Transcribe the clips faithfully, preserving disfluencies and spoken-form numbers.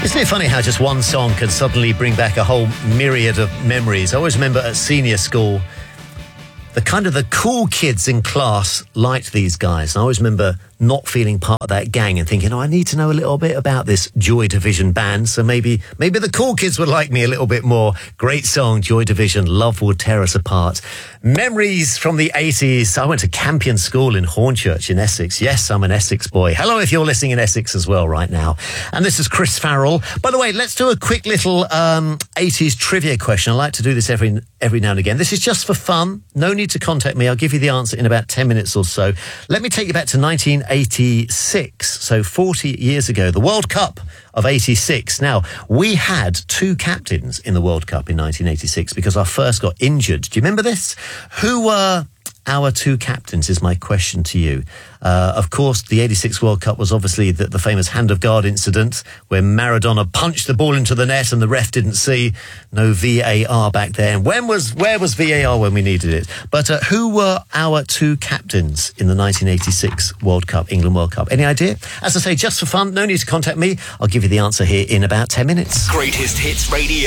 Isn't it funny how just one song can suddenly bring back a whole myriad of memories? I always remember at senior school, the kind of the cool kids in class liked these guys. And I always remember not feeling part of that gang and thinking, oh, I need to know a little bit about this Joy Division band, so maybe maybe the cool kids would like me a little bit more. Great song, Joy Division, Love Will Tear Us Apart. Memories from the eighties. I went to Campion School in Hornchurch in Essex. Yes, I'm an Essex boy. Hello if you're listening in Essex as well right now. And this is Chris Farrell. By the way, let's do a quick little um, eighties trivia question. I like to do this every every now and again. This is just for fun. No need to contact me. I'll give you the answer in about ten minutes or so. Let me take you back to nineteen eighty-six, so forty years ago, the World Cup of eighty-six. Now, we had two captains in the World Cup in nineteen eighty-six because our first got injured. Do you remember this? Who were our two captains is my question to you. Uh, of course, the eighty-six World Cup was obviously the, the famous hand of God incident where Maradona punched the ball into the net and the ref didn't see. No V A R back then. When was where was V A R when we needed it? But uh, who were our two captains in the nineteen eighty-six World Cup, England World Cup? Any idea? As I say, just for fun, no need to contact me. I'll give you the answer here in about ten minutes. Greatest Hits Radio.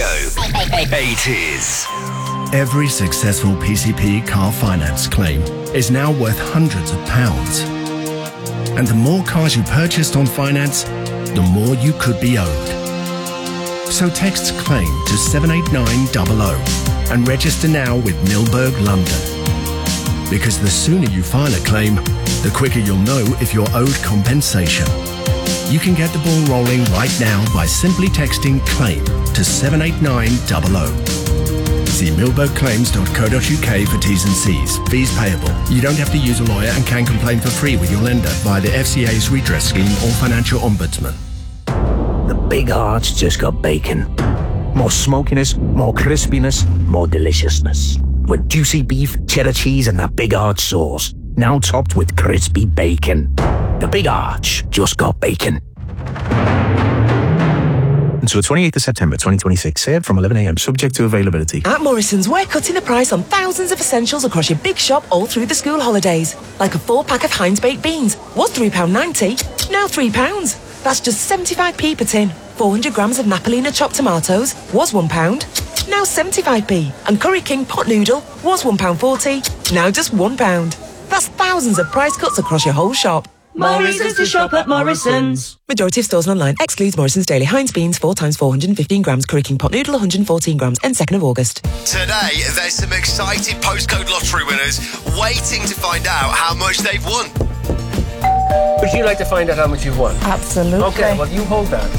eighties. Every successful P C P car finance claim is now worth hundreds of pounds. And the more cars you purchased on finance, the more you could be owed. So text CLAIM to seven eight nine double oh and register now with Milberg London. Because the sooner you file a claim, the quicker you'll know if you're owed compensation. You can get the ball rolling right now by simply texting CLAIM to seven eight nine double oh. See milberg claims dot co dot uk for T's and C's. Fees payable. You don't have to use a lawyer and can complain for free with your lender via the F C A's redress scheme or financial ombudsman. The Big Arch just got bacon. More smokiness, more crispiness, more deliciousness. With juicy beef, cheddar cheese and that Big Arch sauce. Now topped with crispy bacon. The Big Arch just got bacon. Until the twenty-eighth of September twenty twenty-six, served from eleven a m, subject to availability. At Morrison's, we're cutting the price on thousands of essentials across your big shop all through the school holidays. Like a four-pack of Heinz baked beans. Was three pounds ninety, now three pounds. That's just seventy-five p per tin. four hundred grams of Napolina chopped tomatoes. Was one pound, now seventy-five p. And Curry King pot noodle. Was one pound forty, now just one pound. That's thousands of price cuts across your whole shop. Morrison's to shop at Morrison's. Majority of stores and online. Excludes Morrison's Daily Heinz beans, four times four hundred fifteen grams. Curry King pot noodle, one hundred fourteen grams. End second of August. Today, there's some excited postcode lottery winners waiting to find out how much they've won. Would you like to find out how much you've won? Absolutely. Okay, well, you hold that.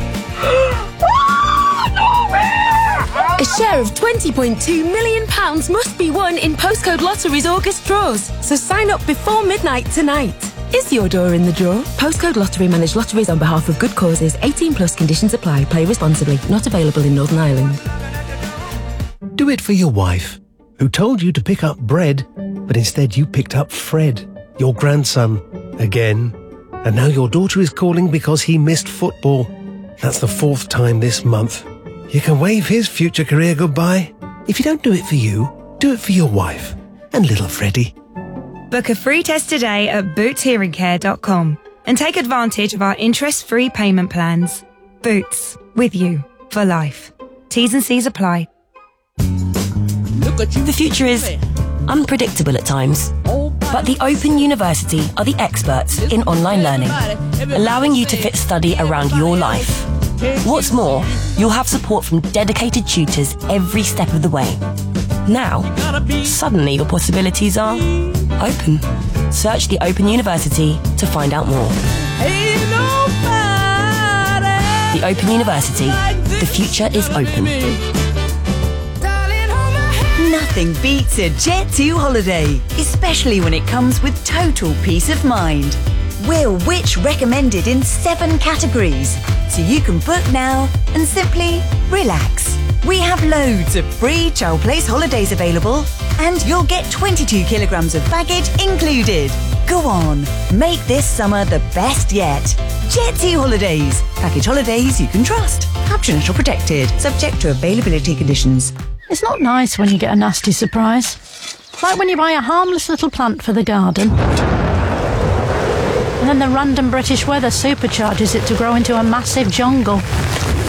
A share of twenty point two million pounds must be won in Postcode Lottery's August draws. So sign up before midnight tonight. Is your door in the draw? Postcode Lottery manage lotteries on behalf of good causes. eighteen plus conditions apply. Play responsibly. Not available in Northern Ireland. Do it for your wife, who told you to pick up bread, but instead you picked up Fred, your grandson, again. And now your daughter is calling because he missed football. That's the fourth time this month. You can wave his future career goodbye. If you don't do it for you, do it for your wife and little Freddie. Book a free test today at boots hearing care dot com and take advantage of our interest-free payment plans. Boots, with you for life. T's and C's apply. The future is unpredictable at times, but the Open University are the experts in online learning, allowing you to fit study around your life. What's more, you'll have support from dedicated tutors every step of the way. Now, suddenly your possibilities are open. Search the Open University to find out more. The Open University. The future is open. Nothing beats a Jet two holiday, especially when it comes with total peace of mind. We're Which recommended in seven categories, so you can book now and simply relax. We have loads of free Child Place holidays available, and you'll get twenty-two kilograms of baggage included. Go on, make this summer the best yet. Jet two Holidays. Package holidays you can trust. Captioned or protected, subject to availability conditions. It's not nice when you get a nasty surprise. Like when you buy a harmless little plant for the garden, and then the random British weather supercharges it to grow into a massive jungle.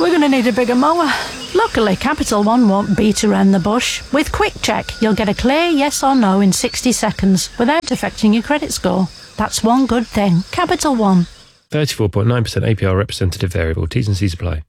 We're going to need a bigger mower. Luckily, Capital One won't beat around the bush. With Quick Check, you'll get a clear yes or no in sixty seconds without affecting your credit score. That's one good thing. Capital One. thirty-four point nine percent A P R representative variable. T's and C's apply.